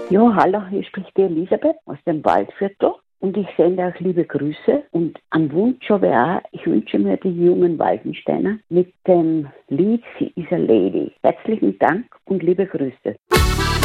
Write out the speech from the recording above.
Ja, hallo, hier spricht die Elisabeth aus dem Waldviertel und ich sende euch liebe Grüße und einen Wunsch habe ich auch. Ich wünsche mir die jungen Waldensteiner mit dem Lied Sie is a Lady. Herzlichen Dank und liebe Grüße.